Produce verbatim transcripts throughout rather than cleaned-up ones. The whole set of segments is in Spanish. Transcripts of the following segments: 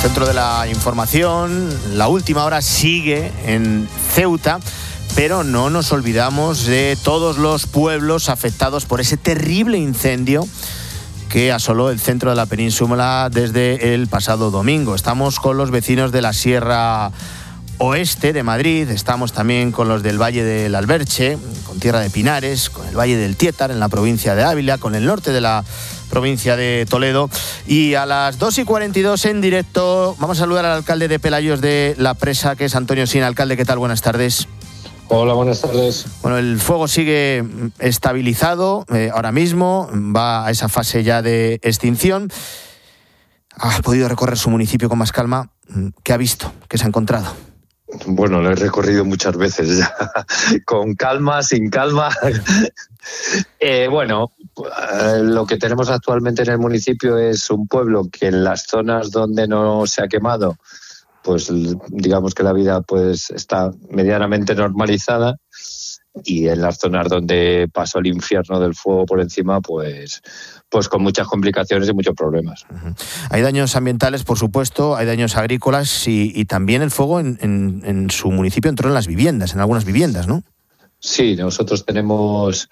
Centro de la información, la última hora sigue en Ceuta, pero no nos olvidamos de todos los pueblos afectados por ese terrible incendio que asoló el centro de la península desde el pasado domingo. Estamos con los vecinos de la Sierra Oeste de Madrid, estamos también con los del Valle del Alberche, con Tierra de Pinares, con el Valle del Tiétar en la provincia de Ávila, con el norte de la provincia de Toledo. Y a las dos y cuarenta y dos en directo vamos a saludar al alcalde de Pelayos de la Presa, que es Antonio Sin. Alcalde, ¿qué tal? Buenas tardes. Hola, buenas tardes. Bueno, el fuego sigue estabilizado, eh, ahora mismo va a esa fase ya de extinción. ¿Ha podido recorrer su municipio con más calma? ¿Qué ha visto? ¿Qué se ha encontrado? Bueno, lo he recorrido muchas veces ya, con calma, sin calma. eh, bueno, eh, lo que tenemos actualmente en el municipio es un pueblo que en las zonas donde no se ha quemado, pues digamos que la vida pues está medianamente normalizada, y en las zonas donde pasó el infierno del fuego por encima, pues, pues con muchas complicaciones y muchos problemas. Uh-huh. Hay daños ambientales, por supuesto, hay daños agrícolas y, y también el fuego en, en, en su municipio entró en las viviendas, en algunas viviendas, ¿no? Sí, nosotros tenemos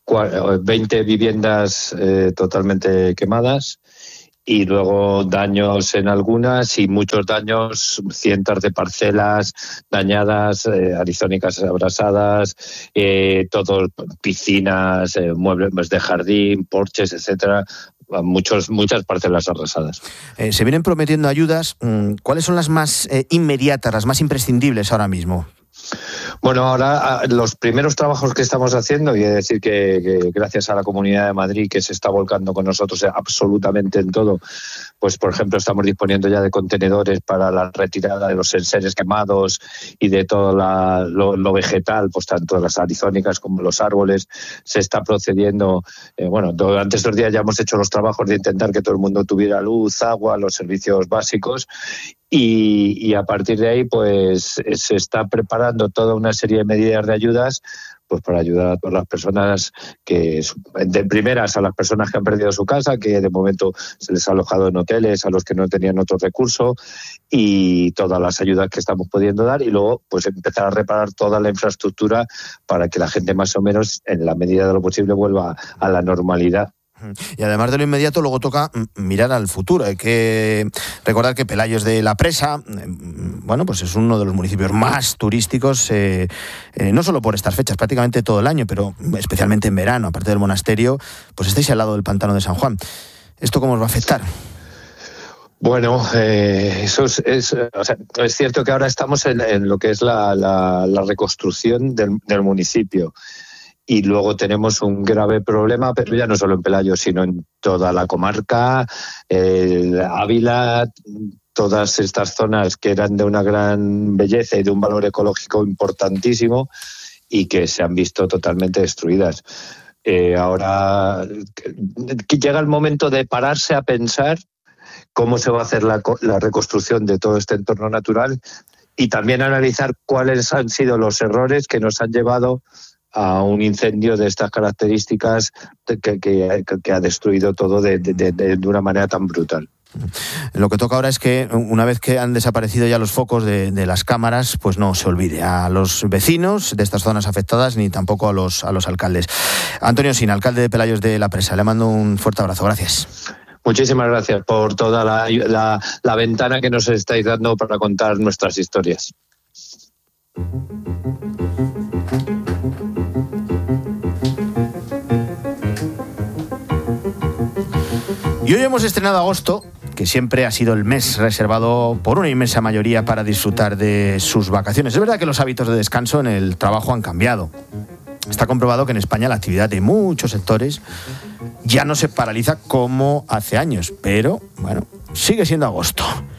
veinte viviendas eh, totalmente quemadas, y luego daños en algunas y muchos daños, cientos de parcelas dañadas, eh, arizónicas abrasadas, eh, todo, piscinas, eh, muebles de jardín, porches, etcétera. Muchos, muchas parcelas arrasadas. Eh, se vienen prometiendo ayudas. ¿Cuáles son las más eh, inmediatas, las más imprescindibles ahora mismo? Bueno, ahora los primeros trabajos que estamos haciendo, y he de decir que, que gracias a la Comunidad de Madrid, que se está volcando con nosotros absolutamente en todo, pues por ejemplo estamos disponiendo ya de contenedores para la retirada de los enseres quemados y de todo la, lo, lo vegetal, pues tanto las arizónicas como los árboles. Se está procediendo, eh, bueno, durante estos días ya hemos hecho los trabajos de intentar que todo el mundo tuviera luz, agua, los servicios básicos. Y, y a partir de ahí, pues se está preparando toda una serie de medidas de ayudas, pues para ayudar a todas las personas que, de primeras, a las personas que han perdido su casa, que de momento se les ha alojado en hoteles, a los que no tenían otro recurso, y todas las ayudas que estamos pudiendo dar, y luego pues empezar a reparar toda la infraestructura para que la gente más o menos, en la medida de lo posible, vuelva a la normalidad. Y además de lo inmediato, luego toca mirar al futuro. Hay que recordar que Pelayos de la Presa, bueno, pues es uno de los municipios más turísticos, eh, eh, no solo por estas fechas, prácticamente todo el año, pero especialmente en verano, aparte del monasterio, pues estáis al lado del pantano de San Juan. ¿Esto cómo os va a afectar? Bueno, eh, eso es, es, o sea, es cierto que ahora estamos en, en lo que es la, la, la reconstrucción del, del municipio. Y luego tenemos un grave problema, pero ya no solo en Pelayos, sino en toda la comarca, eh, Ávila, todas estas zonas que eran de una gran belleza y de un valor ecológico importantísimo y que se han visto totalmente destruidas. Eh, ahora que llega el momento de pararse a pensar cómo se va a hacer la, la reconstrucción de todo este entorno natural, y también analizar cuáles han sido los errores que nos han llevado a un incendio de estas características que, que, que ha destruido todo de, de, de, de una manera tan brutal. Lo que toca ahora es que una vez que han desaparecido ya los focos de, de las cámaras, pues no se olvide a los vecinos de estas zonas afectadas ni tampoco a los, a los alcaldes. Antonio Sin, alcalde de Pelayos de la Presa, le mando un fuerte abrazo. Gracias. Muchísimas gracias por toda la, la, la ventana que nos estáis dando para contar nuestras historias. Y hoy hemos estrenado agosto, que siempre ha sido el mes reservado por una inmensa mayoría para disfrutar de sus vacaciones. Es verdad que los hábitos de descanso en el trabajo han cambiado. Está comprobado que en España la actividad de muchos sectores ya no se paraliza como hace años, pero bueno, sigue siendo agosto.